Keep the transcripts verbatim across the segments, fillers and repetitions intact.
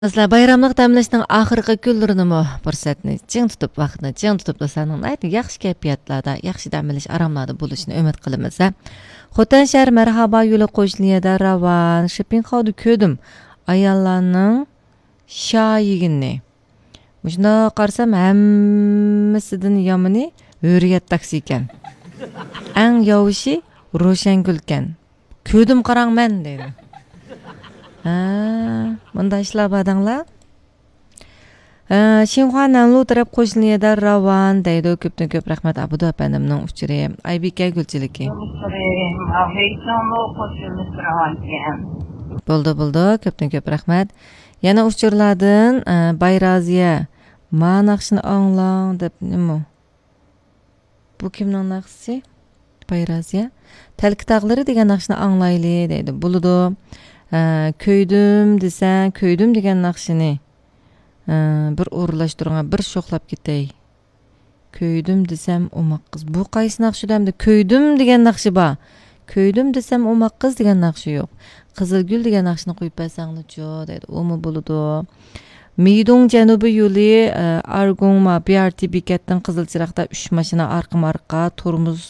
Sizlar bayramlıq təmləşdən axırqı günlərini fürsətni cin tutub vaxtını cin tutub da sənin aytın yaxşı keyfiyatlarda, yaxşı dəmləş aramlarda buluşunu ümid qılımız. Xotan şəhər mərhaba yolu qoşuliyada ravan shipping xavdu ködüm ayallarning şayigini. Muşna qarsam hammasidan yomoni hurriyat taksi ekan. Ang yovushi Ro'shangulkan. Ködüm qarang men deydi. Ha, bunda ishlar badanglar. Xinhua Nanlu taraf qo'shniyada ravan deydi. Ko'pdan ko'p rahmat Abudu apandimning uchiri. Aybika Gulchiliki. Bo'ldi, bo'ldi. Ko'pdan ko'p rahmat. Yana uchirlardan Bayraziya ma naqshini anglang deb nima? Bu kimning naqshi? Bayraziya. Talkitaqlari degan naqshini anglayli deydi. Bo'ldi. Köydüm desen, köydüm degan naqshini bir o'rlashtirgan, bir sho'xlab ketay. Köydüm desem omaq qiz. Bu qaysi naqshi demdi? Köydüm degan naqshi bor. Köydüm desem omaq qiz degan naqshi yo'q. Qizilgul degan naqshini qo'yib bersanglar-chi deydi. Umi bo'ladi. Midong janubiy yo'li Argongma B R T bekatdan Qizilchiroqda uch mashina arqama-arqa tormuz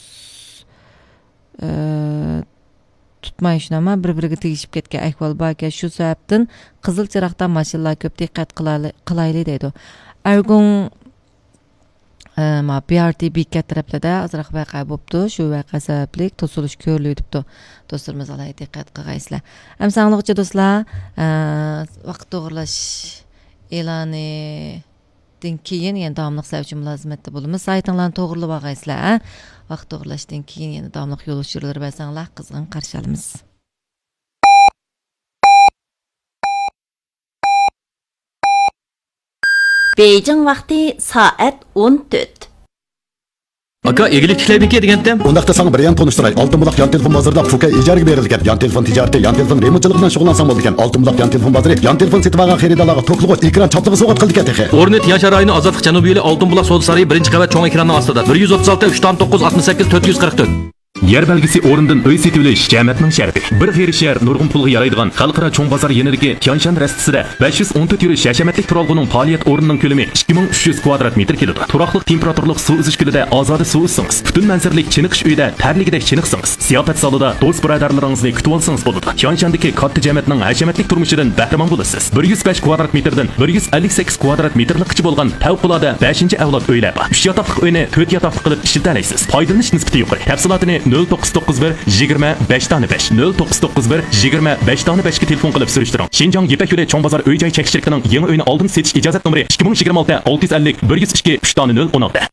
tutmay shunama bir-biriga tegishib ketgan ahvol bor ekan. Shu sababdan Qizilchiroqdan mashinalar ko'p diqqat qilayli deydi. Argong ma B R T bekat taraflarda azroq voqea bo'libdi. Shu voqea sababli to'silish ko'rilib debdi. Do'stlarimiz alayhi diqqat qilgaysizlar. Ham sog'liqchi do'stlar, vaqt to'g'irlash e'loni dan keyin yana davomli savchi mulozimatda bo'lamiz. Saytinglarni to'g'rilab olgaysizlar. Vaqt to'g'irlashdan keyin yana davomli yo'l uchirlar bersanglar qizg'in qarshi olamiz. Beijing vaqti soat o'n to'rt. Aka, egilik tiklaybekke degandim. Undaqda sana bir yan tanıştıray. Altınbulaq yan telefon bazarida Fuka ijaraga berilgan. Yan telefon tijarati, yan telefon remontchilik bilan shug'ullansam bo'ldi ekan. Altınbulaq yan telefon bazari, yan telefon setib olgan xaridorlarga to'qlig'i ekran chaplig'i sovg'at qildik ekan. O'rni Tiyanshar rayoni Ozodlik Janubiy yo'li Altınbulaq savdo saroyi birinchi qavat cho'ng ekranning ostida. bir yuz o'ttiz olti uch to'qqiz oltmish sakkiz to'rt yuz qirq to'rt. Yer belgisi o'rindan uy setib olish jamiyatning sharti. Bir xeyri shahar nurg'un pulga yaraydigan xalqaro cho'ng bozor yenidagi Tiyanshan rastisida besh yuz o'n to'rt yurish hashamatlik turalg'uning faoliyat o'rnining ko'lami ikki ming uch yuz kvadrat metr keladi. Turaqliq temperaturlik suv izish kulida ozoda suv isingiz. Butun manzaralik chiniqish uyda tarligidek chiniqsangiz. Siyofat salida do'st birodarlaringizni kutib olsangiz bo'ladi. Tiyanshandagi katta jamiyatning hashamatlik turmushidan bahramand bo'lasiz. bir yuz besh kvadrat metrdan bir yuz ellik sakkiz kvadrat metrlikcha bo'lgan favqulodda beshinchi avlod uylar bor. uch yotoqli uyni to'rt yotoqli qilib ishlatanaysiz. Foydalanish nisbati yuqori. Tafsilotini nol to'qqiz to'qqiz bir yigirma besh besh nol to'qqiz to'qqiz bir yigirma besh besh ga telefon qilib surishtiring. Xinjiang Yepak yo'li cho'ng bozor uy-joy chekishligining yangi uyini oldin setish ijozat nomeri ikki ming yigirma olti olti yuz ellik bir yuz ikki uch nol o'n olti.